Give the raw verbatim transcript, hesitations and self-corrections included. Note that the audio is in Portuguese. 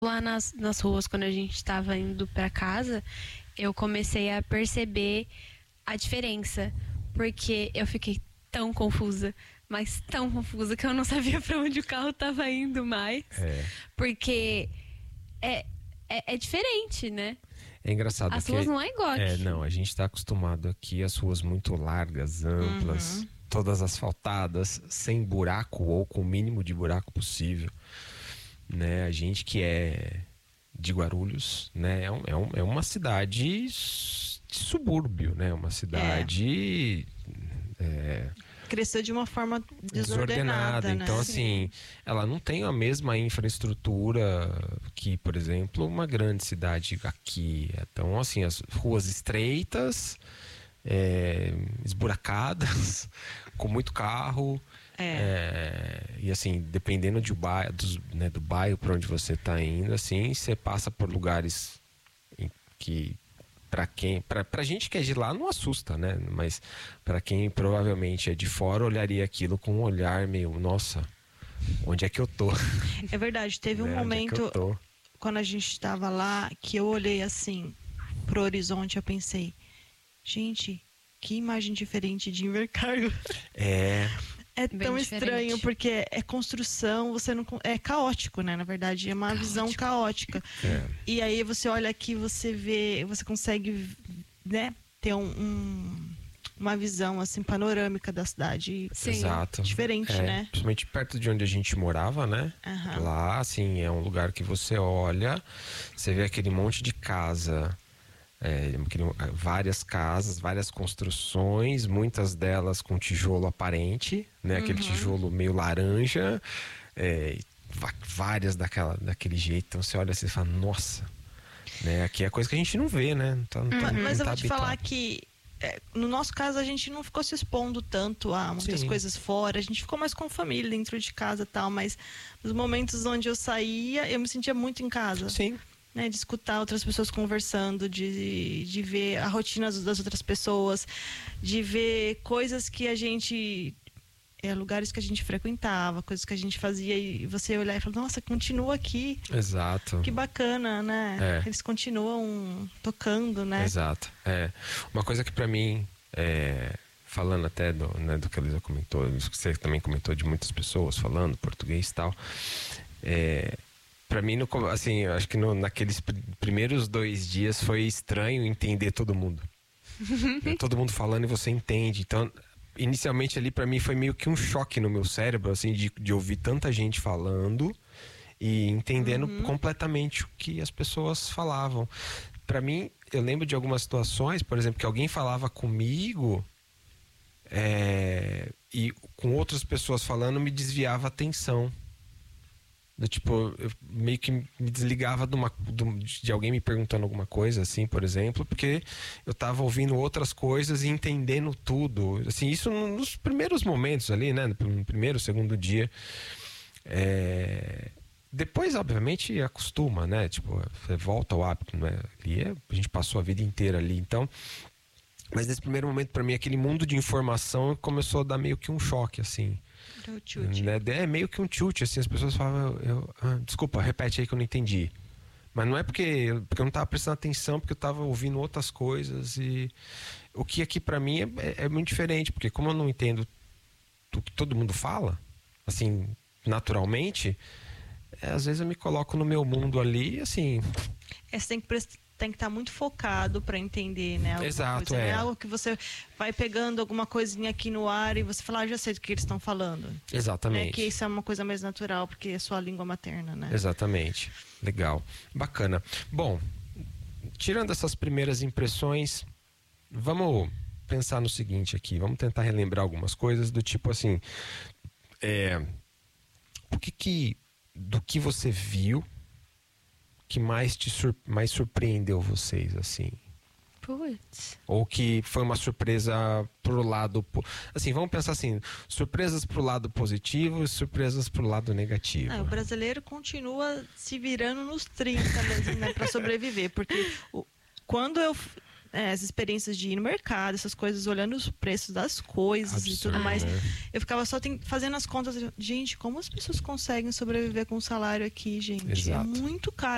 Lá nas, nas ruas, quando a gente estava indo para casa, eu comecei a perceber a diferença, porque eu fiquei tão confusa, mas tão confusa que eu não sabia para onde o carro estava indo mais, É. porque é, é, é diferente, né? É engraçado. As que ruas não é igual aqui. É, não, a gente tá acostumado aqui, as ruas muito largas, amplas, Uhum. todas asfaltadas, sem buraco ou com o mínimo de buraco possível, né? A gente que é de Guarulhos, né? É, um, é, um, é uma cidade de subúrbio, né? Uma cidade... É, cresceu de uma forma desordenada, desordenada. né? Então, assim, ela não tem a mesma infraestrutura que, por exemplo, uma grande cidade aqui. Então, assim, as ruas estreitas, é, esburacadas, com muito carro. É. É, e assim, dependendo de bairro, do, né, do bairro para onde você está indo, assim, você passa por lugares em que para quem, pra, pra gente que é de lá não assusta, né? Mas para quem provavelmente é de fora, olharia aquilo com um olhar meio, nossa, onde é que eu tô? É verdade, teve um né? momento Onde é que eu tô? quando a gente estava lá que eu olhei assim pro horizonte, eu pensei, gente, que imagem diferente de Invercargo. É. É Bem tão diferente. estranho, porque é construção, você não é caótico, né? Na verdade, é uma Caótico. visão caótica. É. E aí você olha aqui, você vê, você consegue, né, ter um, um- uma visão assim panorâmica da cidade. Sim. Exato. Diferente, É, né? Principalmente perto de onde a gente morava, né? Aham. Lá, assim, é um lugar que você olha, você vê aquele monte de casa, é, aquele- várias casas, várias construções, muitas delas com tijolo aparente, né? Aquele tijolo meio laranja, é, va- várias daquela, daquele jeito. Então você olha assim e fala, nossa, né? Aqui é coisa que a gente não vê, né? Não tá, não tá- Mas, não mas eu tá vou te falar habituado. que é, no nosso caso a gente não ficou se expondo tanto a muitas Sim. coisas fora, a gente ficou mais com família dentro de casa e tal, mas nos momentos onde eu saía, eu me sentia muito em casa. Sim. Né, de escutar outras pessoas conversando, de, de ver a rotina das outras pessoas, de ver coisas que a gente. É, lugares que a gente frequentava, coisas que a gente fazia, e você olhar e falar, nossa, continua aqui. Exato. Que bacana, né? É. Eles continuam tocando, né? Exato. É. Uma coisa que pra mim, é, falando até do, né, do que a Elisa comentou, isso que você também comentou de muitas pessoas falando português e tal, é, pra mim, no, co- assim, eu acho que no, naqueles pr- primeiros dois dias foi estranho entender todo mundo. Né, todo mundo falando e você entende. Então, inicialmente ali pra mim foi meio que um choque no meu cérebro, assim, de, de ouvir tanta gente falando e entendendo completamente o que as pessoas falavam. Pra mim, eu lembro de algumas situações, por exemplo, que alguém falava comigo, é, e com outras pessoas falando me desviava a atenção. Do tipo, eu meio que me desligava de, uma, de de alguém me perguntando alguma coisa, assim, por exemplo, porque eu tava ouvindo outras coisas e entendendo tudo. Assim, isso nos primeiros momentos ali, né? No primeiro, segundo dia. É, Depois, obviamente, acostuma, né? Tipo, você volta ao hábito, né? Ali é- a gente passou a vida inteira ali, então. Mas nesse primeiro momento, pra mim, aquele mundo de informação começou a dar meio que um choque, assim. Deu chute. Né? É meio que um chute, assim, as pessoas falavam, eu, eu- ah, desculpa, repete aí que eu não entendi. Mas não é porque, porque eu não tava prestando atenção, porque eu tava ouvindo outras coisas e o que aqui pra mim é, é- é muito diferente, porque como eu não entendo o que todo mundo fala, assim, naturalmente, é, às vezes eu me coloco no meu mundo ali, assim, É, você tem que prest- tem que estar muito focado para entender, né? alguma Exato, coisa. é. Não é algo que você vai pegando alguma coisinha aqui no ar e você fala, ah, já sei do que eles estão falando. Né? exatamente. Que isso é uma coisa mais natural, porque é sua língua materna, né? Exatamente. Legal. Bacana. Bom, tirando essas primeiras impressões, vamos pensar no seguinte aqui. Vamos tentar relembrar algumas coisas do tipo assim, é, o que que, do que você viu que mais te sur- mais surpreendeu vocês, assim? Putz. Ou que foi uma surpresa pro lado... po- Assim, vamos pensar assim, surpresas pro lado positivo e surpresas pro lado negativo. Ah, o brasileiro continua se virando nos trinta mesmo, né? Pra sobreviver, porque o- quando eu... é, as experiências de ir no mercado, essas coisas, olhando os preços das coisas e Absurdo, tudo mais, né? eu ficava só tem- fazendo as contas. Gente, como as pessoas conseguem sobreviver com o salário aqui, gente? Exato. É muito caro.